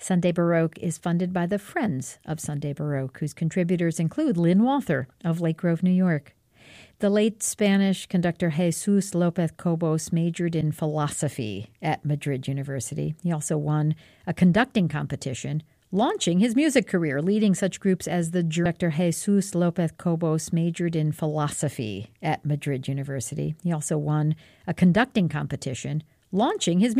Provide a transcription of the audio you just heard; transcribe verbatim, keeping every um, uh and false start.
Sunday Baroque is funded by the Friends of Sunday Baroque, whose contributors include Lynn Walther of Lake Grove, New York. The late Spanish conductor Jesus Lopez Cobos majored in philosophy at Madrid University. He also won a conducting competition, launching his music career, leading such groups as the director Jesus Lopez Cobos majored in philosophy at Madrid University. He also won a conducting competition, launching his